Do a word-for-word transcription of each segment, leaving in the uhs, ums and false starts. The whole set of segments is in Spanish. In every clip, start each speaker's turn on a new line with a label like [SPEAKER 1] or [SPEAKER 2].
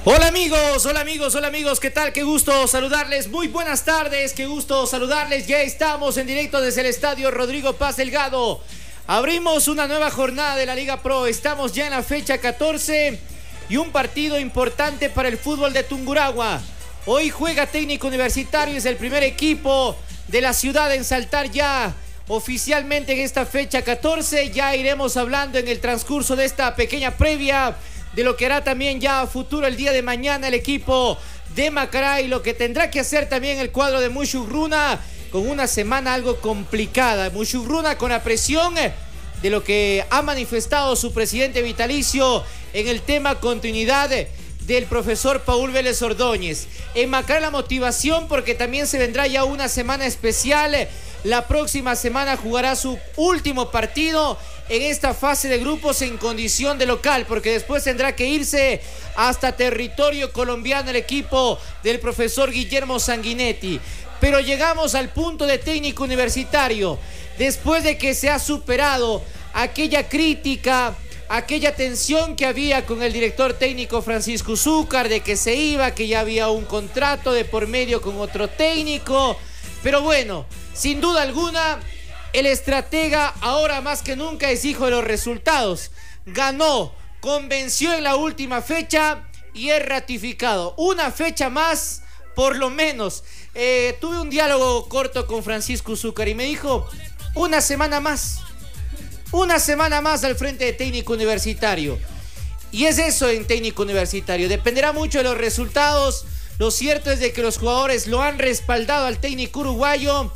[SPEAKER 1] Hola amigos, hola amigos, hola amigos, ¿qué tal? Qué gusto saludarles, muy buenas tardes, qué gusto saludarles. Ya estamos en directo desde el estadio Rodrigo Paz Delgado. Abrimos una nueva jornada de la Liga Pro, estamos ya en la fecha catorce y un partido importante para el fútbol de Tungurahua. Hoy juega Técnico Universitario, es el primer equipo de la ciudad en saltar ya oficialmente en esta fecha catorce. Ya iremos hablando en el transcurso de esta pequeña previa de lo que hará también ya a futuro el día de mañana el equipo de Macará y lo que tendrá que hacer también el cuadro de Mushurruna con una semana algo complicada. Mushurruna con la presión de lo que ha manifestado su presidente vitalicio en el tema continuidad del profesor Paul Vélez Ordóñez. En Macará la motivación porque también se vendrá ya una semana especial. La próxima semana jugará su último partido en esta fase de grupos en condición de local, porque después tendrá que irse hasta territorio colombiano el equipo del profesor Guillermo Sanguinetti. Pero llegamos al punto de Técnico Universitario, después de que se ha superado aquella crítica, aquella tensión que había con el director técnico Francisco Zúcar, de que se iba, que ya había un contrato de por medio con otro técnico. Pero bueno, sin duda alguna, el estratega ahora más que nunca es hijo de los resultados. Ganó, convenció en la última fecha y es ratificado. Una fecha más, por lo menos. Eh, tuve un diálogo corto con Francisco Zúcar y me dijo, una semana más. Una semana más al frente de Técnico Universitario. Y es eso en Técnico Universitario. Dependerá mucho de los resultados. Lo cierto es de que los jugadores lo han respaldado al técnico uruguayo.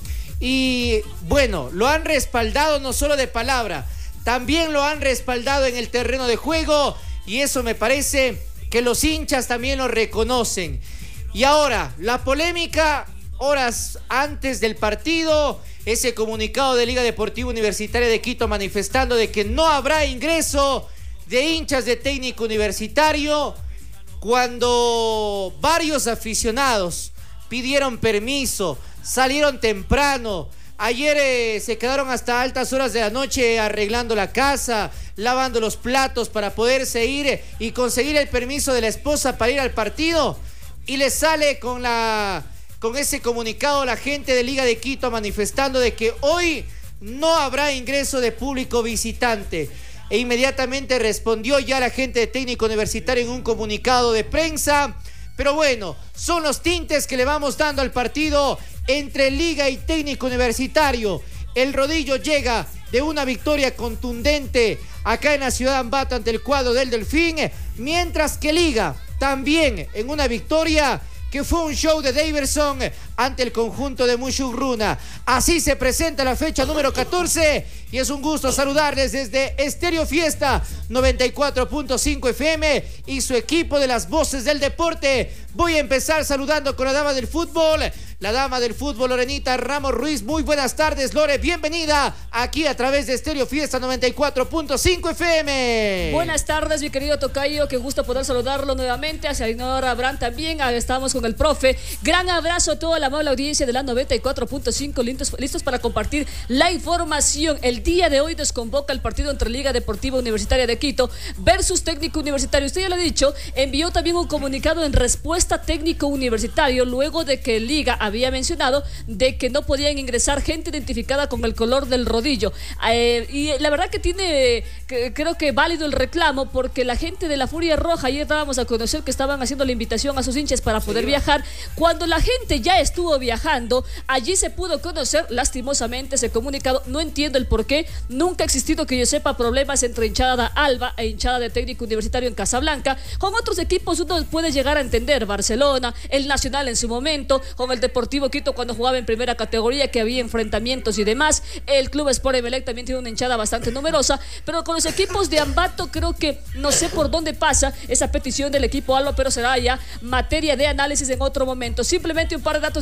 [SPEAKER 1] Y bueno, lo han respaldado no solo de palabra, también lo han respaldado en el terreno de juego. Y eso me parece que los hinchas también lo reconocen. Y ahora, la polémica, horas antes del partido, ese comunicado de Liga Deportiva Universitaria de Quito manifestando de que no habrá ingreso de hinchas de Técnico Universitario, cuando varios aficionados pidieron permiso, salieron temprano. Ayer eh, se quedaron hasta altas horas de la noche arreglando la casa, lavando los platos para poderse ir eh, y conseguir el permiso de la esposa para ir al partido. Y le sale con, la, con ese comunicado la gente de Liga de Quito manifestando de que hoy no habrá ingreso de público visitante. E inmediatamente respondió ya la gente de Técnico Universitario en un comunicado de prensa. Pero bueno, son los tintes que le vamos dando al partido entre Liga y Técnico Universitario. El Rodillo llega de una victoria contundente acá en la ciudad de Ambato ante el cuadro del Delfín, mientras que Liga también en una victoria que fue un show de Daverson ante el conjunto de Mushurruna. Así se presenta la fecha número catorce y es un gusto saludarles desde Estéreo Fiesta noventa y cuatro punto cinco F M y su equipo de las voces del deporte. Voy a empezar saludando con la dama del fútbol, la dama del fútbol Lorenita Ramos Ruiz. Muy buenas tardes, Lore, bienvenida aquí a través de Estéreo Fiesta noventa y cuatro punto cinco F M.
[SPEAKER 2] Buenas tardes, mi querido tocayo, qué gusto poder saludarlo nuevamente. Hacia el señor Abraham también, estamos con el profe. Gran abrazo a toda la amable audiencia de la noventa y cuatro punto cinco, listos, listos para compartir la información. El día de hoy desconvoca el partido entre Liga Deportiva Universitaria de Quito versus Técnico Universitario. Usted ya lo ha dicho, envió también un comunicado en respuesta a Técnico Universitario luego de que Liga había mencionado de que no podían ingresar gente identificada con el color del rodillo. Eh, y la verdad que tiene, que, creo que válido el reclamo, porque la gente de la Furia Roja, ayer dábamos a conocer que estaban haciendo la invitación a sus hinchas para poder sí, viajar. Cuando la gente ya estuvo viajando, allí se pudo conocer lastimosamente ese comunicado. No entiendo el por qué. Nunca ha existido, que yo sepa, problemas entre hinchada Alba e hinchada de Técnico Universitario en Casablanca. Con otros equipos uno puede llegar a entender, Barcelona, el Nacional en su momento, con el Deportivo Quito cuando jugaba en primera categoría, que había enfrentamientos y demás. El Club Sport Emelec también tiene una hinchada bastante numerosa, pero con los equipos de Ambato creo que no sé por dónde pasa esa petición del equipo Alba, pero será ya materia de análisis en otro momento. Simplemente un par de datos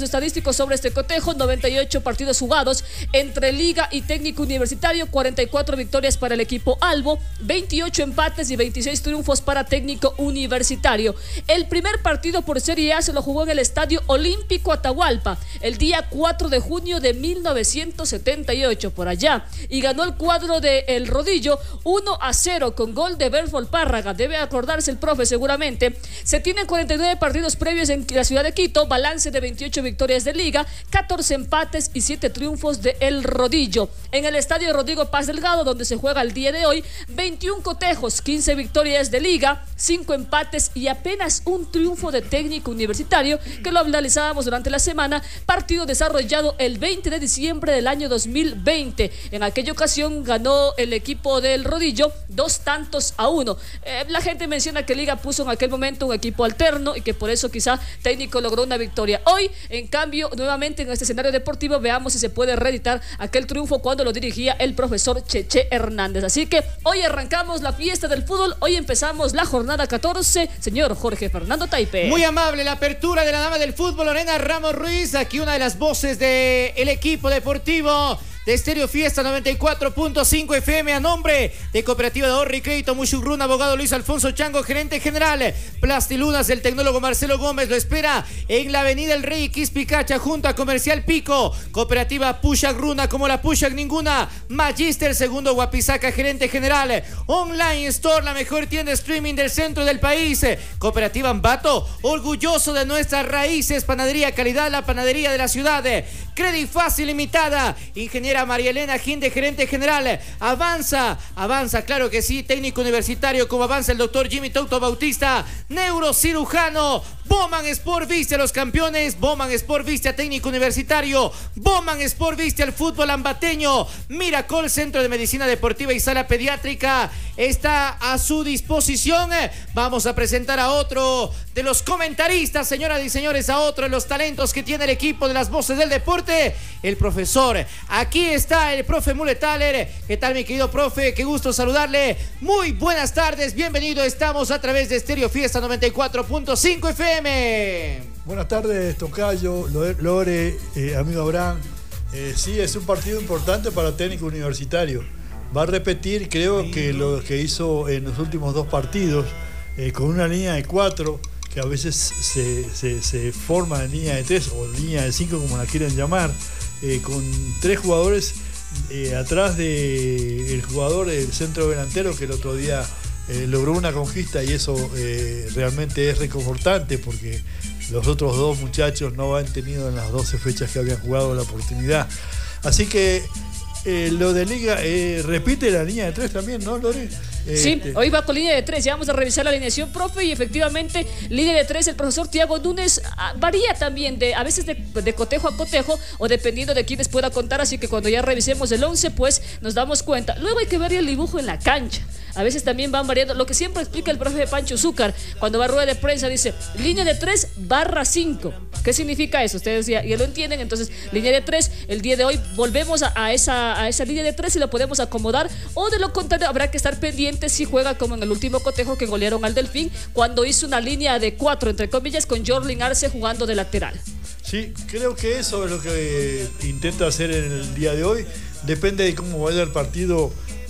[SPEAKER 2] estadísticos sobre este cotejo: noventa y ocho partidos jugados entre Liga y Técnico Universitario, cuarenta y cuatro victorias para el equipo albo, veintiocho empates y veintiséis triunfos para Técnico Universitario. El primer partido por Serie A se lo jugó en el Estadio Olímpico Atahualpa el día cuatro de junio de mil novecientos setenta y ocho, por allá, y ganó el cuadro de El Rodillo uno a cero con gol de Berfol Párraga. Debe acordarse el profe seguramente. Se tienen cuarenta y nueve partidos previos en la ciudad de Quito, balance de veintiocho victorias de Liga, catorce empates y siete triunfos de El Rodillo. En el Estadio Rodrigo Paz Delgado, donde se juega el día de hoy, veintiún cotejos, quince victorias de Liga, cinco empates y apenas un triunfo de Técnico Universitario, que lo analizábamos durante la semana, partido desarrollado el veinte de diciembre del año dos mil veinte. En aquella ocasión ganó el equipo del Rodillo dos tantos a uno. Eh, la gente menciona que Liga puso en aquel momento un equipo alterno y que por eso quizá Técnico logró una victoria. Hoy, en cambio, nuevamente en este escenario deportivo, veamos si se puede reeditar aquel triunfo cuando lo dirigía el profesor Cheche Hernández. Así que hoy arrancamos la fiesta del fútbol, hoy empezamos la jornada catorce. Señor Jorge Fernando Taipe.
[SPEAKER 1] Muy amable la apertura de la dama del fútbol, Lorena Ramos Ruiz, aquí una de las voces del equipo deportivo de Estéreo Fiesta noventa y cuatro punto cinco F M, a nombre de Cooperativa de Ahorro y Crédito Mushurrun, abogado Luis Alfonso Chango, gerente general Plastilunas, el tecnólogo Marcelo Gómez lo espera en la avenida El Rey Quispicacha, junto a Comercial Pico. Cooperativa Pushak Runa, como la Pushak ninguna. Magister Segundo Guapizaca, gerente general. Online Store, la mejor tienda streaming del centro del país. Cooperativa Ambato, orgulloso de nuestras raíces. Panadería Calidad, la panadería de la ciudad. Credit Fácil Limitada, ingeniera María Elena Ginde, gerente general. Avanza, avanza, claro que sí, técnico universitario, como avanza el doctor Jimmy Touto Bautista, neurocirujano. Bowman Sport viste a los campeones, Bowman Sport viste a técnico universitario, Bowman Sport viste al fútbol ambateño. Miracol, centro de medicina deportiva y sala pediátrica, está a su disposición. Vamos a presentar a otro de los comentaristas, señoras y señores, a otro de los talentos que tiene el equipo de las voces del deporte, el profesor. Aquí está el profe Muletaler. ¿Qué tal, mi querido profe? Qué gusto saludarle. Muy buenas tardes, bienvenido. Estamos a través de Estéreo Fiesta noventa y cuatro punto cinco F M.
[SPEAKER 3] Buenas tardes, tocayo, Lore, eh, amigo Abraham. Eh, sí, es un partido importante para Técnico Universitario. Va a repetir, creo que lo que hizo en los últimos dos partidos, eh, con una línea de cuatro, que a veces se, se, se forma en línea de tres o línea de cinco, como la quieran llamar, eh, con tres jugadores eh, atrás del jugador del centro delantero, que el otro día Eh, logró una conquista, y eso eh, realmente es reconfortante, porque los otros dos muchachos no han tenido en las doce fechas que habían jugado la oportunidad. Así que eh, lo de Liga eh, repite la línea de tres también, ¿no, Lore? Eh,
[SPEAKER 2] sí,
[SPEAKER 3] este...
[SPEAKER 2] hoy va con línea de tres. Ya vamos a revisar la alineación, profe, y efectivamente línea de tres. El profesor Tiago Núñez ah, varía también de, a veces de, de cotejo a cotejo, o dependiendo de quiénes pueda contar. Así que cuando ya revisemos el once, pues nos damos cuenta. Luego hay que ver el dibujo en la cancha. A veces también van variando, lo que siempre explica el profe Pancho Zúcar cuando va a rueda de prensa. Dice línea de tres barra cinco. ¿Qué significa eso? Ustedes ya, ya lo entienden. Entonces, línea de tres, el día de hoy volvemos a, a, esa, a esa línea de tres y lo podemos acomodar, o de lo contrario habrá que estar pendiente si juega como en el último cotejo, que golearon al Delfín, cuando hizo una línea de cuatro, entre comillas, con Jorlin Arce jugando de lateral.
[SPEAKER 3] Sí, creo que eso es lo que intenta hacer en el día de hoy. Depende de cómo vaya el partido.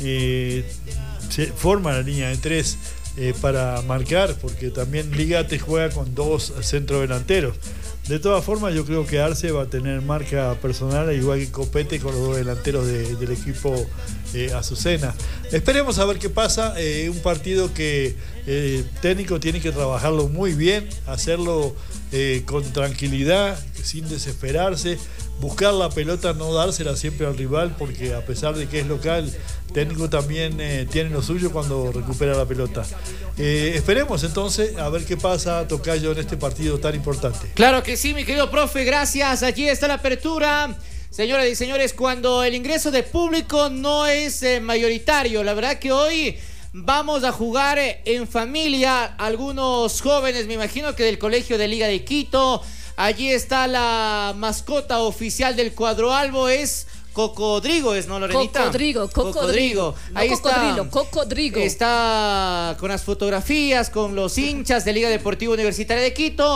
[SPEAKER 3] eh, Se forma la línea de tres eh, para marcar, porque también Liga te juega con dos centrodelanteros. De todas formas, yo creo que Arce va a tener marca personal, igual que Copete, con los dos delanteros de, del equipo eh, Azucena. Esperemos a ver qué pasa. Eh, un partido que eh, técnico tiene que trabajarlo muy bien, hacerlo eh, con tranquilidad, sin desesperarse, buscar la pelota, no dársela siempre al rival, porque a pesar de que es local, técnico también eh, tiene lo suyo cuando recupera la pelota. Eh, esperemos entonces a ver qué pasa, tocayo, en este partido tan importante.
[SPEAKER 1] Claro que sí, mi querido profe, gracias. Allí está la apertura. Señoras y señores, cuando el ingreso de público no es eh, mayoritario, la verdad que hoy vamos a jugar eh, en familia. Algunos jóvenes, me imagino que del Colegio de Liga de Quito. Allí está la mascota oficial del cuadro albo, es Cocodrigo, ¿es, no, Lorenita?
[SPEAKER 2] Cocodrigo, Cocodrigo.
[SPEAKER 1] No, ahí
[SPEAKER 2] cocodrilo,
[SPEAKER 1] está,
[SPEAKER 2] Cocodrigo.
[SPEAKER 1] Está con las fotografías, con los hinchas de Liga Deportiva Universitaria de Quito.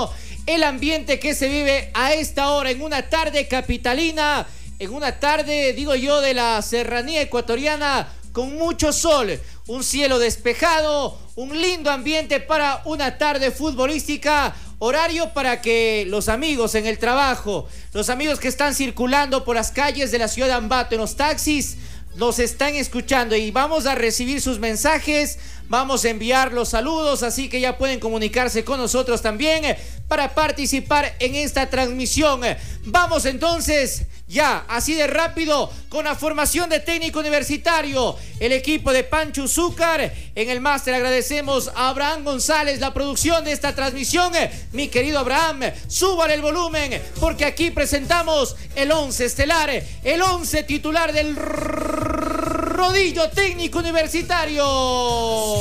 [SPEAKER 1] el ambiente que se vive a esta hora en una tarde capitalina, en una tarde, digo yo, de la serranía ecuatoriana, con mucho sol, un cielo despejado, un lindo ambiente para una tarde futbolística. Horario para que los amigos en el trabajo, los amigos que están circulando por las calles de la ciudad de Ambato en los taxis, nos están escuchando y vamos a recibir sus mensajes, vamos a enviar los saludos, así que ya pueden comunicarse con nosotros también para participar en esta transmisión. Vamos entonces ya, así de rápido, con la formación de técnico universitario, el equipo de Pancho Zúcar. En el máster agradecemos a Abraham González la producción de esta transmisión. Mi querido Abraham, súbale el volumen, porque aquí presentamos el once estelar, el once titular del Rodillo Técnico Universitario.